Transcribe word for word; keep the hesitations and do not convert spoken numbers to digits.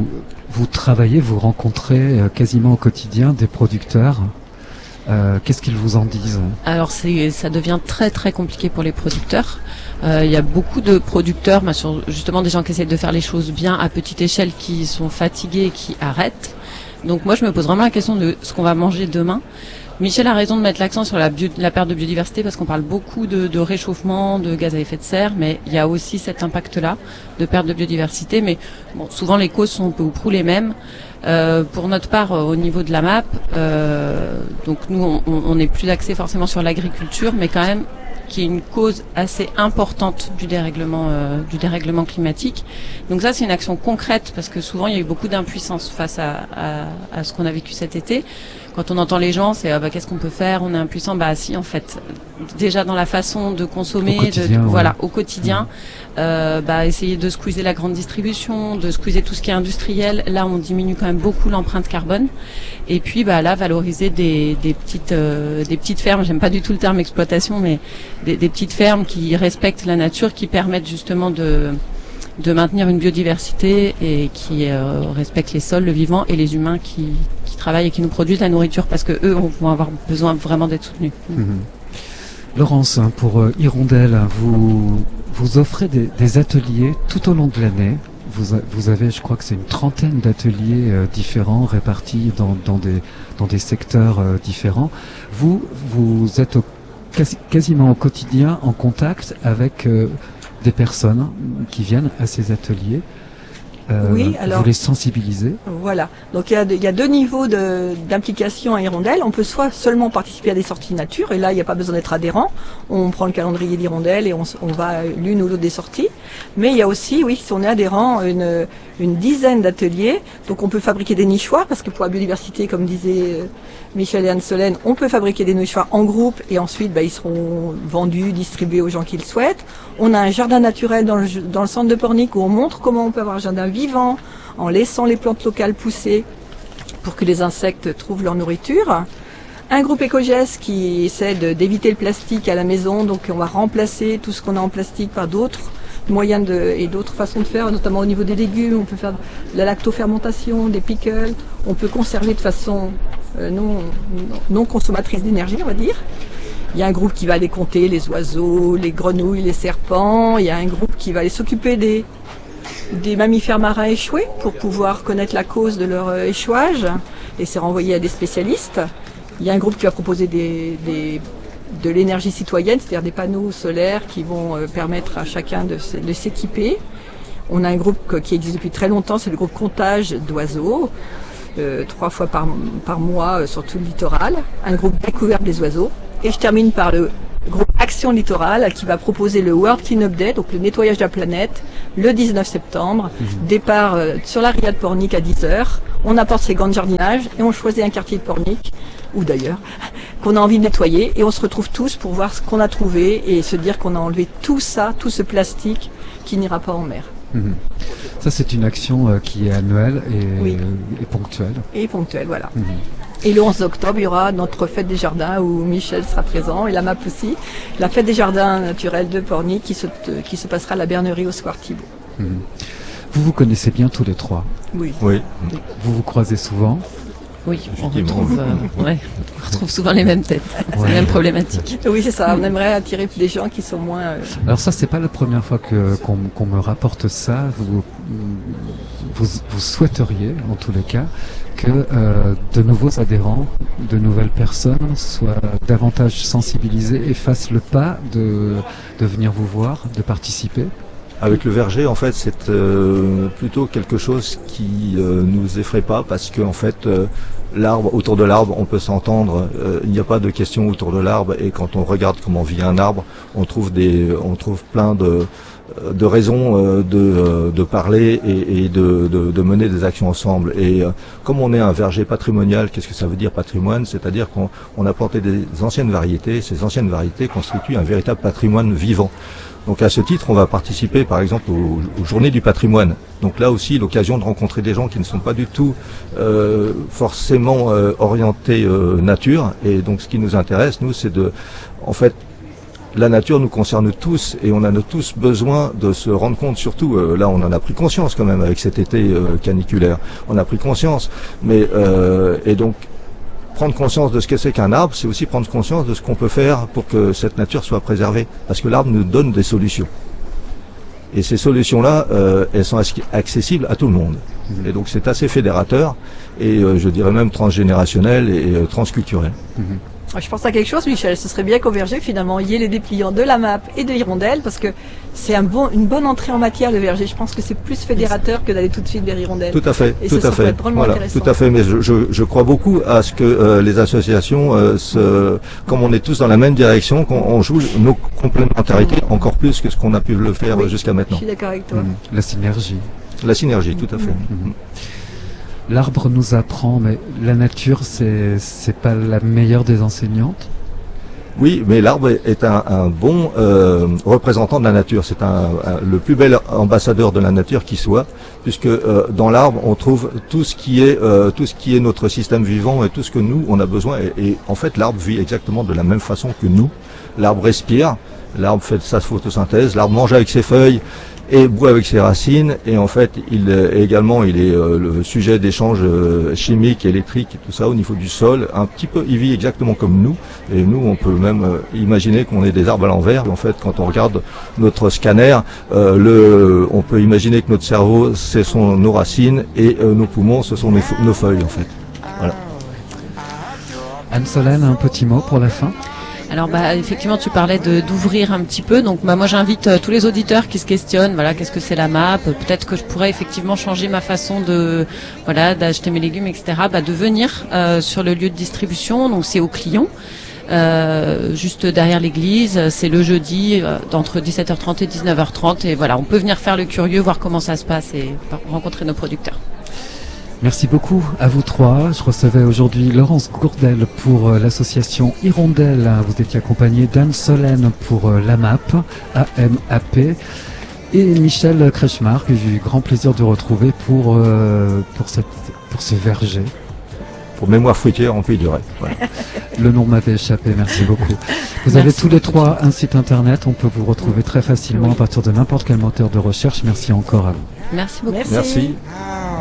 vous, vous travaillez, vous rencontrez quasiment au quotidien des producteurs. Euh, qu'est-ce qu'ils vous en disent? Alors c'est, ça devient très très compliqué pour les producteurs. Il euh, y a beaucoup de producteurs, bah, sur, justement des gens qui essaient de faire les choses bien à petite échelle, qui sont fatigués et qui arrêtent. Donc moi je me pose vraiment la question de ce qu'on va manger demain. Michel a raison de mettre l'accent sur la, bio, la perte de biodiversité parce qu'on parle beaucoup de, de réchauffement, de gaz à effet de serre, mais il y a aussi cet impact-là de perte de biodiversité. Mais bon, souvent les causes sont peu ou prou les mêmes. Euh, pour notre part, euh, au niveau de la M A P, euh, donc nous on, on est plus axé forcément sur l'agriculture, mais quand même qui est une cause assez importante du dérèglement euh, du dérèglement climatique. Donc ça c'est une action concrète parce que souvent il y a eu beaucoup d'impuissance face à, à, à ce qu'on a vécu cet été. Quand on entend les gens, c'est ah bah, qu'est-ce qu'on peut faire? On est impuissant. Bah si, en fait, déjà dans la façon de consommer, au quotidien, de, ouais. voilà, au quotidien, euh, bah essayer de squeezer la grande distribution, de squeezer tout ce qui est industriel. Là, on diminue quand même beaucoup l'empreinte carbone. Et puis, bah là, valoriser des, des petites, euh, des petites fermes. J'aime pas du tout le terme exploitation, mais des, des petites fermes qui respectent la nature, qui permettent justement de de maintenir une biodiversité et qui euh, respectent les sols, le vivant et les humains qui, qui travaillent et qui nous produisent la nourriture parce que eux vont avoir besoin vraiment d'être soutenus. Mmh. Laurence, pour euh, Hirondelle, vous, vous offrez des, des ateliers tout au long de l'année. Vous, a, vous avez, je crois que c'est une trentaine d'ateliers euh, différents répartis dans, dans, des, dans des secteurs euh, différents. Vous, vous êtes au, quasi, quasiment au quotidien en contact avec euh, des personnes qui viennent à ces ateliers. Euh, oui, alors, vous les sensibilisez. Voilà. Donc il y a, il y a deux niveaux de, d'implication à Hirondelle. On peut soit seulement participer à des sorties nature, et là il n'y a pas besoin d'être adhérent. On prend le calendrier d'Hirondelle et on, on va à l'une ou l'autre des sorties. Mais il y a aussi, oui, si on est adhérent, une, une dizaine d'ateliers. Donc on peut fabriquer des nichoirs, parce que pour la biodiversité, comme disait Michel et Anne-Solène, on peut fabriquer des nichoirs en groupe et ensuite bah, ils seront vendus, distribués aux gens qui le souhaitent. On a un jardin naturel dans le, dans le centre de Pornic où on montre comment on peut avoir un jardin vivant en laissant les plantes locales pousser pour que les insectes trouvent leur nourriture. Un groupe éco-geste qui essaie de, d'éviter le plastique à la maison, donc on va remplacer tout ce qu'on a en plastique par d'autres moyens de, et d'autres façons de faire, notamment au niveau des légumes. On peut faire de la lactofermentation, des pickles, on peut conserver de façon euh, non, non consommatrice d'énergie, on va dire. Il y a un groupe qui va aller compter les oiseaux, les grenouilles, les serpents. Il y a un groupe qui va aller s'occuper des, des mammifères marins échoués pour pouvoir connaître la cause de leur euh, échouage et c'est renvoyé à des spécialistes. Il y a un groupe qui va proposer des, des, de l'énergie citoyenne, c'est-à-dire des panneaux solaires qui vont euh, permettre à chacun de, de s'équiper. On a un groupe qui existe depuis très longtemps, c'est le groupe Comptage d'oiseaux, euh, trois fois par, par mois euh, sur tout le littoral. Un groupe Découverte des oiseaux. Et je termine par le groupe Action Littorale qui va proposer le World Cleanup Day, donc le nettoyage de la planète, le dix-neuf septembre. Mmh. Départ euh, sur la ria de Pornic à dix heures. On apporte ses gants de jardinage et on choisit un quartier de Pornic, ou d'ailleurs, qu'on a envie de nettoyer. Et on se retrouve tous pour voir ce qu'on a trouvé et se dire qu'on a enlevé tout ça, tout ce plastique qui n'ira pas en mer. Mmh. Ça, c'est une action euh, qui est annuelle et, oui. et ponctuelle. Et ponctuelle, voilà. Mmh. Et le onze octobre, il y aura notre fête des jardins où Michel sera présent et la M A P aussi. La fête des jardins naturels de Pornic qui se, qui se passera à la Bernerie au Square Thibault. Mmh. Vous vous connaissez bien tous les trois. Oui. Oui. Vous vous croisez souvent. Oui, on retrouve, euh, ouais, on retrouve souvent les mêmes têtes, ouais. C'est les mêmes problématiques. Oui, c'est ça. On aimerait attirer des gens qui sont moins. Euh... Alors ça, c'est pas la première fois que qu'on, qu'on me rapporte ça. Vous, vous vous souhaiteriez, en tous les cas, que euh, de nouveaux adhérents, de nouvelles personnes soient davantage sensibilisées et fassent le pas de de venir vous voir, de participer. Avec le verger, en fait, c'est euh, plutôt quelque chose qui euh, nous effraie pas parce que en fait, euh, l'arbre, autour de l'arbre, on peut s'entendre. Euh, il n'y a pas de questions autour de l'arbre et quand on regarde comment vit un arbre, on trouve des, on trouve plein de de raisons euh, de, euh, de parler et, et de, de, de mener des actions ensemble. Et euh, comme on est un verger patrimonial, qu'est-ce que ça veut dire patrimoine? C'est-à-dire qu'on on a planté des anciennes variétés. Ces anciennes variétés constituent un véritable patrimoine vivant. Donc à ce titre, on va participer par exemple aux, aux Journées du patrimoine. Donc là aussi, l'occasion de rencontrer des gens qui ne sont pas du tout euh, forcément euh, orientés euh, nature. Et donc ce qui nous intéresse, nous, c'est de, en fait, la nature nous concerne tous et on a tous besoin de se rendre compte, surtout euh, là on en a pris conscience quand même avec cet été euh, caniculaire, on a pris conscience, mais euh, et donc prendre conscience de ce que c'est qu'un arbre, c'est aussi prendre conscience de ce qu'on peut faire pour que cette nature soit préservée, parce que l'arbre nous donne des solutions. Et ces solutions-là, euh, elles sont accessibles à tout le monde. Mmh. Et donc c'est assez fédérateur et euh, je dirais même transgénérationnel et euh, transculturel. Mmh. Je pense à quelque chose, Michel. Ce serait bien qu'au verger, finalement, il y ait les dépliants de la M A P et de Hirondelle, parce que c'est un bon, une bonne entrée en matière, le verger. Je pense que c'est plus fédérateur que d'aller tout de suite vers Hirondelle. Tout à fait, et tout ça, à ça fait. Voilà, tout à fait. Mais je, je, je crois beaucoup à ce que euh, les associations, euh, se, comme on est tous dans la même direction, qu'on on joue nos complémentarités mmh. encore plus que ce qu'on a pu le faire oui, jusqu'à maintenant. Je suis d'accord avec toi. Mmh. La synergie. La synergie, tout à fait. Mmh. Mmh. L'arbre nous apprend, mais la nature, c'est c'est pas la meilleure des enseignantes. Oui, mais l'arbre est un, un bon euh, représentant de la nature. C'est un, un, le plus bel ambassadeur de la nature qui soit, puisque euh, dans l'arbre on trouve tout ce qui est euh, tout ce qui est notre système vivant et tout ce que nous on a besoin. Et, et en fait, l'arbre vit exactement de la même façon que nous. L'arbre respire, l'arbre fait sa photosynthèse, l'arbre mange avec ses feuilles et boit avec ses racines, et en fait il est également il est euh, le sujet d'échanges euh, chimiques, électriques et tout ça au niveau du sol, un petit peu, il vit exactement comme nous, et nous on peut même euh, imaginer qu'on est des arbres à l'envers. En fait, quand on regarde notre scanner, euh, le, on peut imaginer que notre cerveau ce sont nos racines et euh, nos poumons ce sont nos, nos feuilles en fait. Voilà. Anne-Solène, un petit mot pour la fin? Alors bah effectivement tu parlais de d'ouvrir un petit peu, donc bah moi j'invite euh, tous les auditeurs qui se questionnent, voilà, qu'est-ce que c'est la M A P, peut-être que je pourrais effectivement changer ma façon de voilà d'acheter mes légumes, et cetera. Bah de venir euh, sur le lieu de distribution, donc c'est au Clion, euh, juste derrière l'église, c'est le jeudi euh, entre dix-sept heures trente et dix-neuf heures trente, et voilà, on peut venir faire le curieux, voir comment ça se passe et rencontrer nos producteurs. Merci beaucoup à vous trois. Je recevais aujourd'hui Laurence Gourdel pour euh, l'association Hirondelle. Vous étiez accompagné d'Anne-Solène pour euh, l'A M A P, A M A P, et Michel Kretschmar, que j'ai eu grand plaisir de retrouver pour, euh, pour, cette, pour ce verger. Pour Mémoire fruitière en Pays du Ré. Voilà. Le nom m'avait échappé, merci beaucoup. Vous merci avez tous les beaucoup. trois un site internet, on peut vous retrouver très facilement oui. à partir de n'importe quel moteur de recherche. Merci encore à vous. Merci beaucoup. Merci. Merci.